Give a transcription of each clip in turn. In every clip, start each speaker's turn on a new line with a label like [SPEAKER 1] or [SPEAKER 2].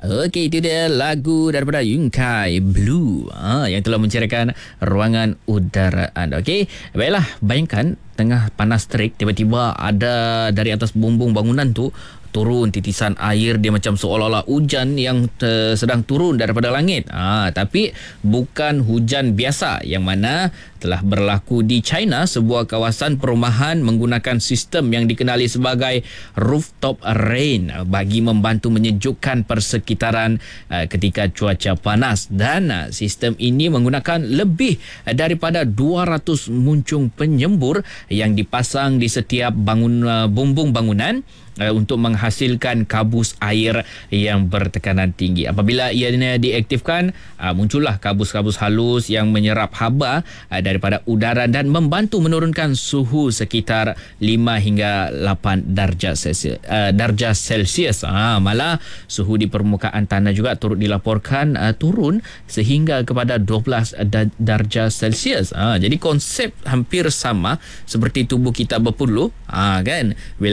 [SPEAKER 1] Okey, itu dia lagu daripada Yunkai Blue yang telah menceriakan ruangan udara anda. Okey, baiklah, bayangkan tengah panas terik, tiba-tiba ada dari atas bumbung bangunan tu turun titisan air. Dia macam seolah-olah hujan yang sedang turun daripada langit. Tapi bukan hujan biasa, yang mana telah berlaku di China. Sebuah kawasan perumahan menggunakan sistem yang dikenali sebagai rooftop rain bagi membantu menyejukkan persekitaran ketika cuaca panas. Dan sistem ini menggunakan lebih daripada 200 muncung penyembur yang dipasang di setiap bumbung bangunan untuk menghasilkan kabus air yang bertekanan tinggi. Apabila ianya diaktifkan, muncullah kabus-kabus halus yang menyerap haba daripada udara dan membantu menurunkan suhu sekitar 5 hingga 8 darjah Celsius. Malah suhu di permukaan tanah juga turut dilaporkan turun sehingga kepada 12 darjah Celsius. Jadi konsep hampir sama seperti tubuh kita berpeluh, kan? Bila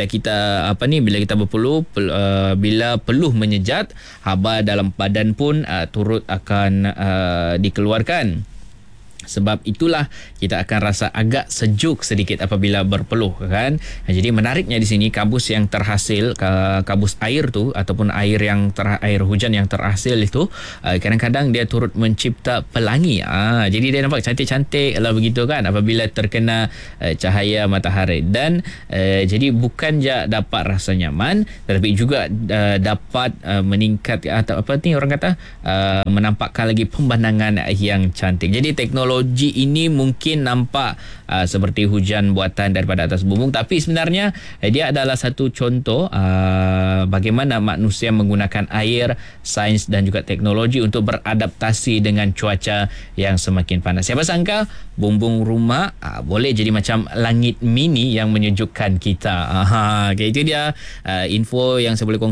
[SPEAKER 1] kita berpeluh, bila peluh menyejat, haba dalam badan pun turut akan dikeluarkan. Sebab itulah kita akan rasa agak sejuk sedikit apabila berpeluh, kan? Jadi menariknya di sini, kabus yang terhasil, kabus air tu ataupun air hujan yang terhasil itu, kadang-kadang dia turut mencipta pelangi. Jadi dia nampak cantik-cantik lah begitu, kan, apabila terkena cahaya matahari. Dan jadi bukan je dapat rasa nyaman, tetapi juga dapat meningkat atau orang kata menampakkan lagi pemandangan yang cantik. Jadi teknologi ini mungkin nampak seperti hujan buatan daripada atas bumbung, tapi sebenarnya dia adalah satu contoh bagaimana manusia menggunakan air, sains dan juga teknologi untuk beradaptasi dengan cuaca yang semakin panas. Siapa sangka bumbung rumah boleh jadi macam langit mini yang menyejukkan kita. Okay, itu dia info yang saya boleh kongsikan